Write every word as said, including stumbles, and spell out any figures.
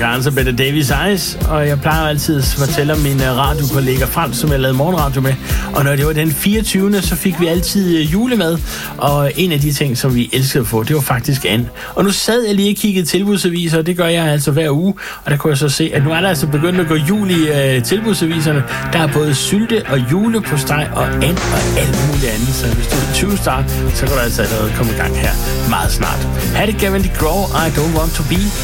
Carnes og Bette Davis Eyes, og jeg plejer altid at fortælle om mine radiokolleger frem, som jeg lavede morgenradio med. Og når det var den fireogtyvende så fik vi altid julemad, og en af de ting, som vi elskede at få, det var faktisk and. Og nu sad jeg lige og kiggede tilbudsaviser, og det gør jeg altså hver uge, og der kunne jeg så se, at nu er der altså begyndt at gå jul i uh, tilbudsaviserne. Der er både sylte og julepostej og and og alt muligt andet, så hvis du er tyve start, så kan du altså allerede komme i gang her meget snart. Ha' det, Gavin DeGraw, I don't want to be